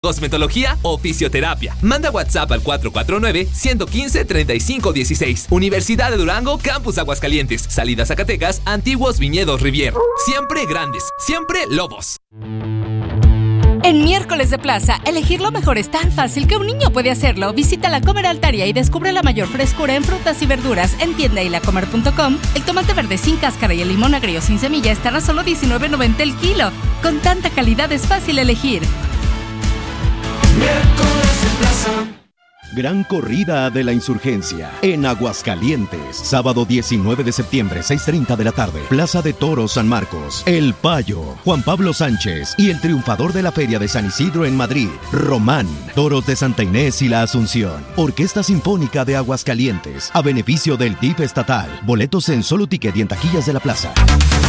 cosmetología o fisioterapia. Manda WhatsApp al 449-115-3516. Universidad de Durango, Campus Aguascalientes. Salida Zacatecas, Antiguos Viñedos Rivier. Siempre grandes, siempre Lobos. En Miércoles de Plaza, elegir lo mejor es tan fácil que un niño puede hacerlo. Visita la Comer Altaria y descubre la mayor frescura en frutas y verduras en tiendailacomer.com. El tomate verde sin cáscara y el limón agrio sin semilla están a solo $19.90 el kilo. Con tanta calidad es fácil elegir. Miércoles en Plaza. Gran Corrida de la Insurgencia en Aguascalientes, sábado 19 de septiembre, 6:30 de la tarde, Plaza de Toros San Marcos. El Payo, Juan Pablo Sánchez y el triunfador de la Feria de San Isidro en Madrid, Román. Toros de Santa Inés y la Asunción. Orquesta Sinfónica de Aguascalientes, a beneficio del DIF estatal. Boletos en Solo Ticket y en taquillas de la plaza.